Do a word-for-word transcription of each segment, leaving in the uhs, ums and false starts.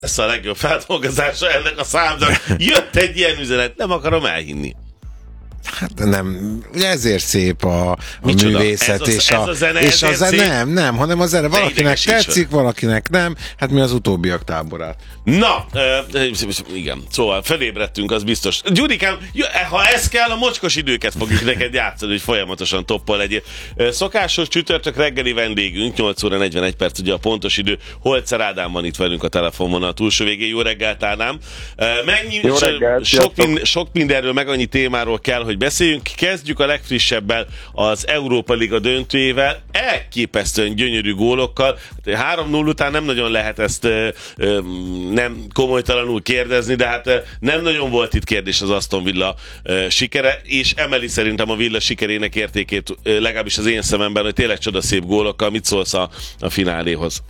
Ez a legjobb feldolgozása ennek a számnak. Jött egy ilyen üzenet, nem akarom elhinni. Hát nem, ezért szép a, a művészet, ez a, és ez a, a zene, és a zene, nem, nem, hanem a zene. Valakinek tetszik, valakinek nem, hát mi az utóbbiak táborát. Na, uh, igen, szóval felébredtünk, az biztos. Gyurikám, ha ez kell, a mocskos időket fogjuk neked játszani, hogy folyamatosan toppal legyél. Szokásos csütörtök reggeli vendégünk, nyolc óra negyvenegy perc, ugye a pontos idő. Holzer Ádám van itt velünk a telefonvonal túlsó végén. Jó reggelt, Ádám. Mennyi, Jó reggelt, sok, mind, sok mindenről, meg annyi témáról kell, hogy beszéljünk. Kezdjük a legfrissebbel, az Európa Liga döntőjével. Elképesztően gyönyörű gólokkal. három null után nem nagyon lehet ezt ö, ö, nem komolytalanul kérdezni, de hát nem nagyon volt itt kérdés az Aston Villa ö, sikere, és emeli szerintem a Villa sikerének értékét, ö, legalábbis az én szememben, hogy tényleg csodaszép gólokkal. Mit szólsz a, a fináléhoz?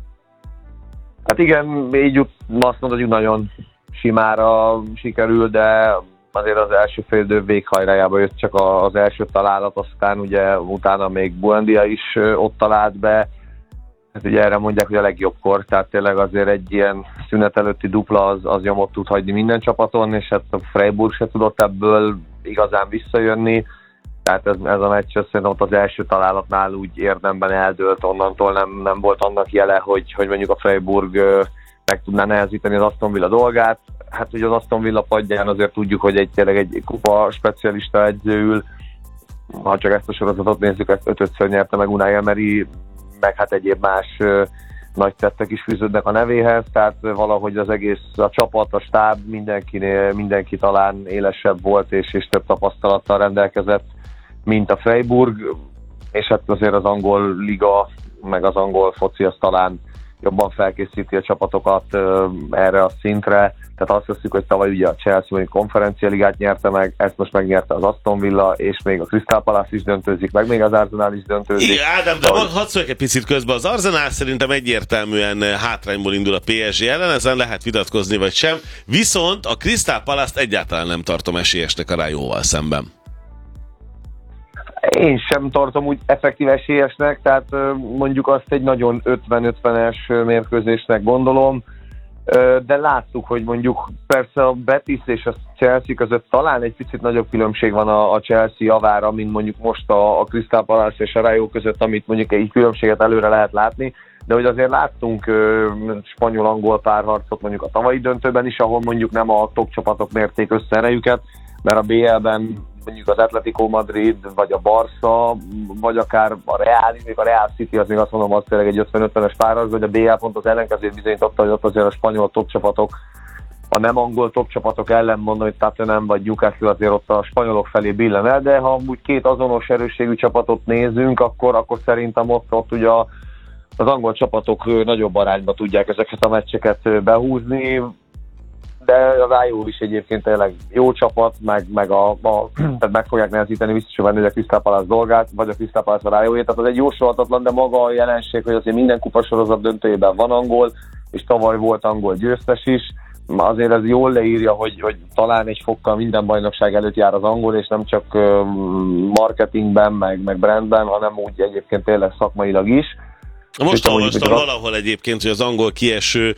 Hát igen, így azt mondod, hogy nagyon simára sikerül, de azért az első fél idő véghajrájába jött csak az első találat, aztán ugye utána még Buendia is ott talált be. Hát ugye erre mondják, hogy a legjobbkor, tehát tényleg azért egy ilyen szünet előtti dupla az, az nyomot tud hagyni minden csapaton, és hát a Freiburg se tudott ebből igazán visszajönni. Tehát ez, ez a meccs szerintem ott az első találatnál úgy érdemben eldőlt, onnantól nem, nem volt annak jele, hogy, hogy mondjuk a Freiburg meg tudná nehezíteni az Aston Villa dolgát. Hát ugye az Aston Villa padján azért tudjuk, hogy egy tényleg egy kupa specialista edző ül. Ha csak ezt a sorozatot nézzük, ezt ötödször nyerte meg Unai Emery, meg hát egyéb más ö, nagy tettek is fűződnek a nevéhez, tehát valahogy az egész, a csapat, a stáb mindenkinél, mindenki talán élesebb volt, és, és több tapasztalattal rendelkezett, mint a Freiburg, és hát azért az angol liga, meg az angol foci az talán jobban felkészíti a csapatokat ö, erre a szintre. Tehát azt hiszük, hogy tavaly ugye a Chelsea mondjuk konferencialigát nyerte meg, ezt most megnyerte az Aston Villa, és még a Crystal Palace is döntőzik, meg még az Arsenal is döntőzik. Igen, Ádám, de ahogy... hadd szóljak egy picit közben. Az Arsenal szerintem egyértelműen hátrányból indul a pé es gé ellen, ezen lehet vitatkozni vagy sem. Viszont a Crystal Palace-t egyáltalán nem tartom esélyesnek a Rajóval szemben. Én sem tartom úgy effektív esélyesnek, tehát mondjuk azt egy nagyon ötven-ötvenes mérkőzésnek gondolom, de láttuk, hogy mondjuk persze a Betis és a Chelsea között talán egy picit nagyobb különbség van a, a Chelsea javára, mint mondjuk most a, a Crystal Palace és a Rayo között, amit mondjuk egy különbséget előre lehet látni, de hogy azért láttunk ö, spanyol-angol párharcot mondjuk a tavalyi döntőben is, ahol mondjuk nem a top csapatok mérték össze erejüket, mert a bé el-ben mondjuk az Atletico Madrid, vagy a Barca, vagy akár a Real, még a Real City, az még azt mondom, az tényleg egy ötven-ötvenes párharc, vagy a bé el pont az ellenkezőt bizonyította, hogy ott azért a spanyol top csapatok, a nem angol top csapatok ellen mondom, hogy Tottenham vagy Newcastle azért ott a spanyolok felé billen el, de ha úgy két azonos erősségű csapatot nézünk, akkor, akkor szerintem ott, ott ugye a, az angol csapatok nagyobb arányba tudják ezeket a meccseket behúzni, de a Rayo is egyébként tényleg jó csapat, meg, meg, a, a, tehát meg fogják nehezíteni biztos venni a Crystal Palace dolgát, vagy a Crystal Palace a Rayoét, tehát az egy jósolhatatlan, de maga a jelenség, hogy azért minden kupasorozat döntőjében van angol, és tavaly volt angol győztes is, azért ez jól leírja, hogy, hogy talán egy fokkal minden bajnokság előtt jár az angol, és nem csak marketingben, meg, meg brandben, hanem úgy egyébként tényleg szakmailag is. Most olvastam valahol egyébként, hogy az angol kieső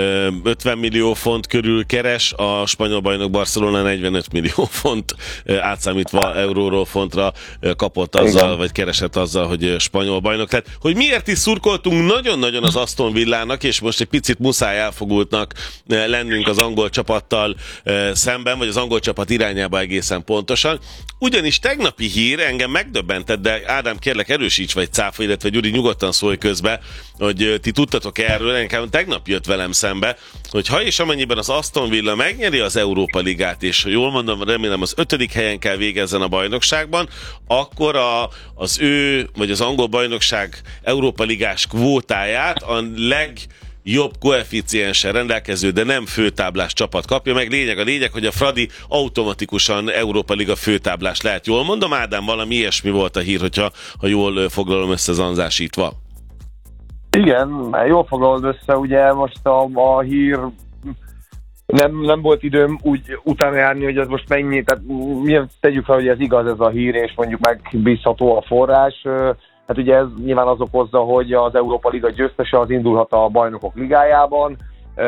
ötven millió font körül keres, a spanyol bajnok Barcelona negyvenöt millió font átszámítva euróról fontra kapott azzal, igen, vagy keresett azzal, hogy spanyol bajnok. Tehát, hogy miért is szurkoltunk nagyon-nagyon az Aston Villának, és most egy picit muszáj elfogultnak lennünk az angol csapattal szemben, vagy az angol csapat irányába egészen pontosan. Ugyanis tegnapi hír engem megdöbbentett, de Ádám, kérlek erősíts vagy cáfa, illetve Gyuri, nyugodtan szólj közbe, hogy ti tudtatok erről, nekem tegnap jött velem szembe, hogy ha és amennyiben az Aston Villa megnyeri az Európa Ligát, és ha jól mondom, remélem az ötödik helyen kell végezzen a bajnokságban, akkor a, az ő, vagy az angol bajnokság Európa Ligás kvótáját a leg jobb koeficienssel rendelkező, de nem főtáblás csapat kapja meg. Lényeg a lényeg, hogy a Fradi automatikusan Európa Liga főtáblás lehet. Jól mondom, Ádám, valami ilyesmi volt a hír, hogyha ha jól foglalom össze zanzásítva. Igen, jól foglalod össze, ugye most a, a hír nem, nem volt időm úgy utána járni, hogy ez most mennyi, tehát milyen, tegyük fel, hogy ez igaz ez a hír, és mondjuk megbízható a forrás. Hát ugye ez nyilván az okozza, hogy az Európa Liga győztese az indulhat a Bajnokok Ligájában,